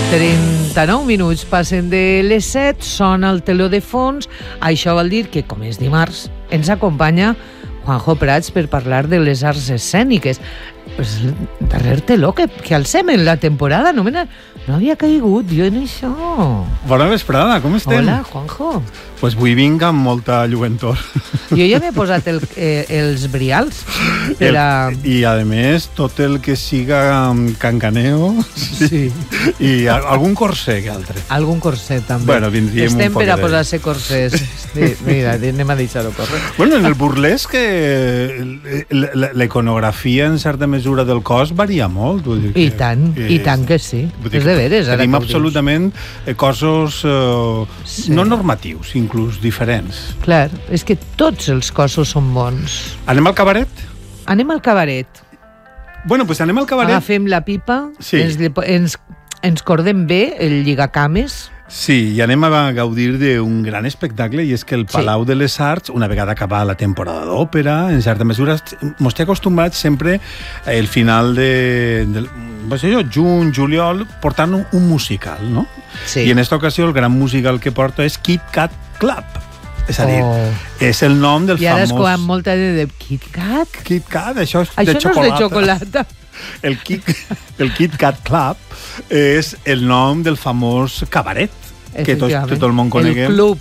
39 minuts passen de les 7, sona el teló de fons. Això vol dir que, com és dimarts, ens acompanya Juanjo Prats per parlar de les arts escèniques. Pues, darrer teló que alcem en la temporada, no havia caigut jo en això. Bona vesprada, com estem? Hola, Juanjo. Pues avui vinc amb molta lluentor. Jo ja m'he posat els brials per a... I, a més, tot el que siga cancaneo. Sí. I algun corset que altre. Algun corset, també. Bueno, vindríem estem un poc per a de... posar-se corsets. Sí, mira, anem a deixar-ho córrer. Bueno, en el burlesc la iconografia, en certa mesura, del cos varia molt. Vull dir I tant que sí. És de veres, ara tenim que ho dius. absolutament cossos Sí. no normatius, inclús diferents. Clar, és que tots els cossos són bons. Anem al cabaret? Anem al cabaret. Bueno, pues anem al cabaret. Agafem la pipa, Sí. ens cordem bé el lligacames. Sí, i anem a gaudir d'un gran espectacle, i és que el Palau de les Arts, una vegada acabada la temporada d'òpera, en certa mesura, mos té acostumbrats sempre al final juny, juliol, portant un musical, no? Sí. I en aquesta ocasió el gran musical que porta és Kit Kat Club. És a dir, és el nom del famós... I ara es quan molta de Kit Kat. Kit Kat, això és Això de xocolata. no és de xocolata. El Kit Kat Club és el nom del famós cabaret que tot el món coneguem. El club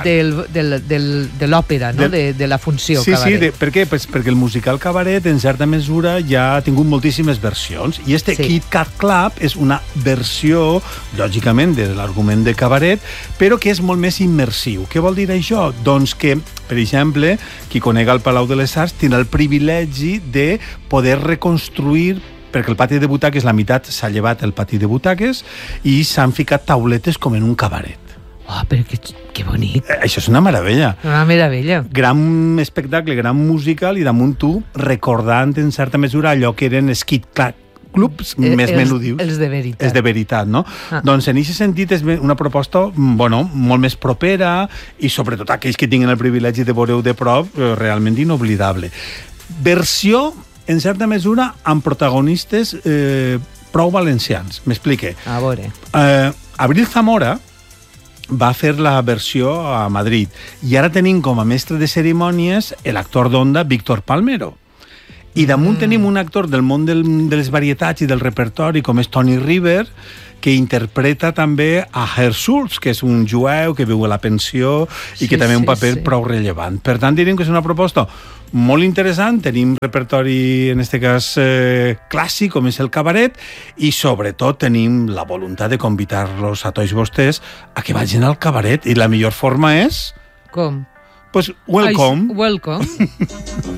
de l'òpera, no? De la funció cabaret. Sí, per què? Pues perquè el musical cabaret, en certa mesura, ja ha tingut moltíssimes versions, i Kit Kat Club és una versió, lògicament, de l'argument de cabaret, però que és molt més immersiu. Què vol dir això? Doncs que, per exemple, qui conega el Palau de les Arts tindrà el privilegi de poder reconstruir, perquè el pati de butaques, la meitat s'ha llevat el pati de butaques i s'han ficat tauletes com en un cabaret. Oh, però que bonic. Això és una meravella. Una meravella. Gran espectacle, gran musical, i damunt tu recordant en certa mesura allò que eren els Kit Kat clubs més menudius. Els de veritat. Els de veritat, no? Doncs en aquest sentit és una proposta, molt més propera, i sobretot aquells que tinguin el privilegi de veure-ho de prop, realment inoblidable. Versió, en certa mesura, amb protagonistes prou valencians. M'explique. A veure. Abril Zamora va fer la versió a Madrid, i ara tenim com a mestre de cerimònies l'actor d'Onda Víctor Palmero. I damunt tenim un actor del món de les varietats i del repertori, com és Tony River, que interpreta també a Herr Schulz, que és un jueu que viu a la pensió i que també un paper prou rellevant. Per tant, diríem que és una proposta molt interessant. Tenim repertori, en aquest cas, clàssic, com és el cabaret, i sobretot tenim la voluntat de convidar-los a tots vostès a que vagin al cabaret, i la millor forma és... Com? Pues welcome. Welcome.